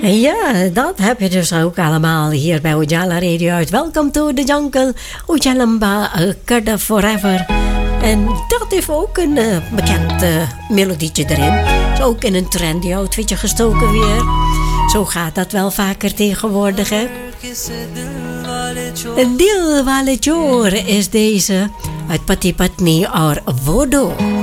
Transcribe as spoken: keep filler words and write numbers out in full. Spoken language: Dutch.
Ja, dat heb je dus ook allemaal hier bij Ujala Radio uit. Welcome to the jungle, Ujalamba, Kada Forever. En dat heeft ook een uh, bekend uh, melodietje erin. Is ook in een trendy outfitje gestoken weer. Zo gaat dat wel vaker tegenwoordig, hè. Dil Wale Chor is deze uit Pati Patni or Vodo.